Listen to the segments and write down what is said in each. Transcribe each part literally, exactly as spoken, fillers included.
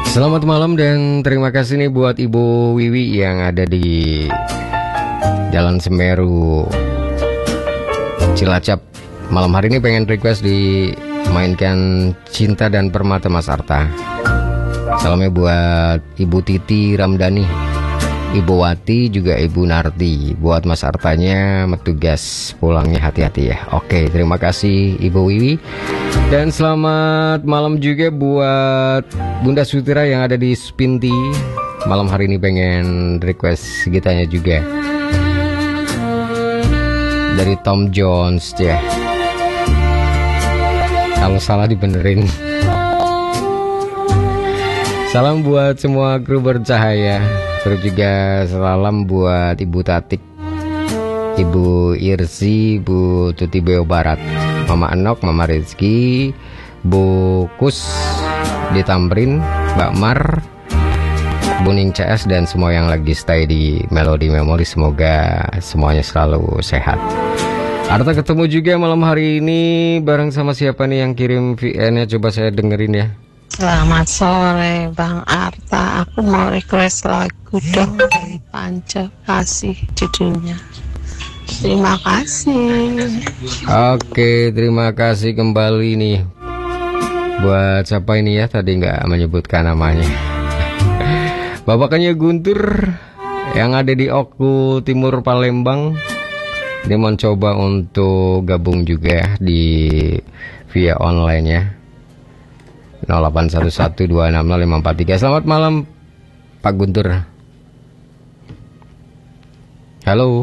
Selamat malam dan terima kasih nih buat Ibu Wiwi yang ada di Jalan Semeru Cilacap. Malam hari ini pengen request dimainkan Cinta dan Permata Mas Arta. Salamnya buat Ibu Titi Ramdhani, Ibu Wati, juga Ibu Narti. Buat Mas Artanya tugas pulangnya hati-hati ya. Oke, terima kasih Ibu Wiwi. Dan selamat malam juga buat Bunda Sutira yang ada di Spinti. Malam hari ini pengen request gitanya juga dari Tom Jones ya. Kalau salah dibenerin. Salam buat semua kru bercahaya. Terus juga salam buat Ibu Tatik, Ibu Irsi, Bu Tuti Beo Barat, Mama Enok, Mama Rizky, Bu Kus di Tamrin, Mbak Mar, Buning C S, dan semua yang lagi stay di Melody Memory. Semoga semuanya selalu sehat. Arta ketemu juga malam hari ini bareng sama siapa nih yang kirim V N-nya? Coba saya dengerin ya. Selamat sore Bang Arta, aku mau request lagu dong dari Panca Kasih judulnya. Terima kasih. Oke, terima kasih kembali nih. Buat siapa ini ya, tadi nggak menyebutkan namanya. Bapaknya Guntur yang ada di Oku Timur Palembang. Dia mencoba untuk gabung juga ya di via online ya. nol delapan satu satu dua enam nol lima empat tiga. Selamat malam Pak Guntur. Halo.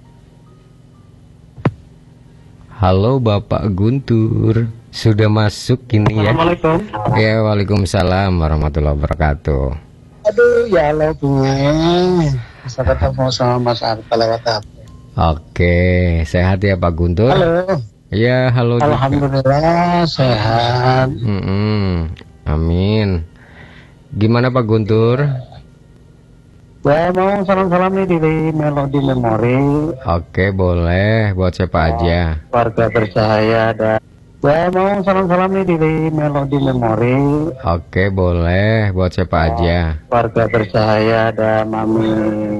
Halo Bapak Guntur. Sudah masuk ini ya. Assalamualaikum. Ya, waalaikumsalam warahmatullahi wabarakatuh. Aduh, ya Allah tuh. Bisa ketemu sama Mas Arta lewat H P. Oke, sehat ya Pak Guntur? Halo. Ya, halo juga. Alhamdulillah sehat. Mm-mm. Amin. Gimana Pak Guntur? Saya mau salam-salam nih di Melody Memory. Oke, boleh. Buat siapa aja? Warga bercahaya dan saya mau salam-salam nih di Melody Memory. Oke, boleh. Buat siapa aja? Warga bercahaya dan Mami